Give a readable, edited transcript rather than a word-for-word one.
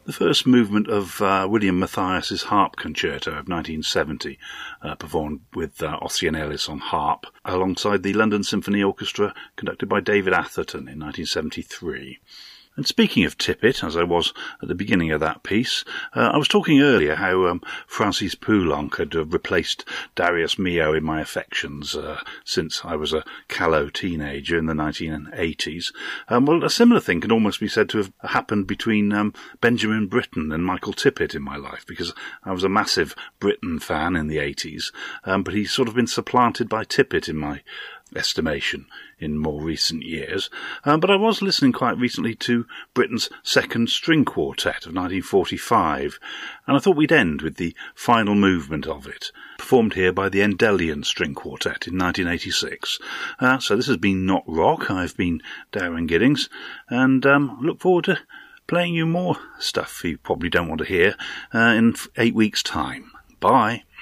The first movement of William Matthias's Harp Concerto of 1970, performed with Ossian Ellis on harp, alongside the London Symphony Orchestra, conducted by David Atherton in 1973. And speaking of Tippett, as I was at the beginning of that piece, I was talking earlier how Francis Poulenc had replaced Darius Milhaud in my affections since I was a callow teenager in the 1980s. Well, a similar thing can almost be said to have happened between Benjamin Britten and Michael Tippett in my life, because I was a massive Britten fan in the 80s, but he's sort of been supplanted by Tippett in my estimation in more recent years. But I was listening quite recently to Britten's Second String Quartet of 1945, and I thought we'd end with the final movement of it, performed here by the Endellian String Quartet in 1986. So this has been Not Rock. I've been Darren Giddings, and look forward to playing you more stuff you probably don't want to hear in 8 weeks' time. Bye.